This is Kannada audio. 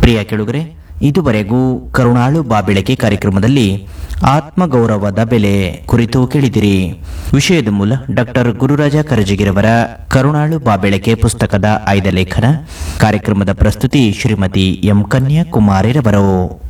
ಪ್ರಿಯ ಕೆಳುಗರೆ, ಇದುವರೆಗೂ ಕರುಣಾಳು ಬಾಬೆಳಕೆ ಕಾರ್ಯಕ್ರಮದಲ್ಲಿ ಆತ್ಮಗೌರವದ ಬೆಲೆ ಕುರಿತು ಕೇಳಿದಿರಿ. ವಿಷಯದ ಮೂಲ ಡಾಕ್ಟರ್ ಗುರುರಾಜ ಕರಜಗಿರವರ ಕರುಣಾಳು ಬಾಬೆಳಕೆ ಪುಸ್ತಕದ ಆಯ್ದ ಲೇಖನ. ಕಾರ್ಯಕ್ರಮದ ಪ್ರಸ್ತುತಿ ಶ್ರೀಮತಿ ಎಂ ಕನ್ಯಾಕುಮಾರಿರವರು.